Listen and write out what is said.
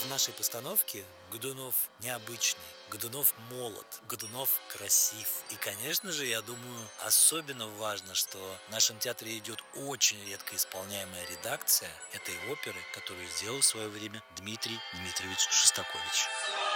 В нашей постановке Годунов необычный, Годунов молод, Годунов красив. И, конечно же, я думаю, особенно важно, что в нашем театре идет очень редко исполняемая редакция этой оперы, которую сделал в свое время Дмитрий Дмитриевич Шостакович.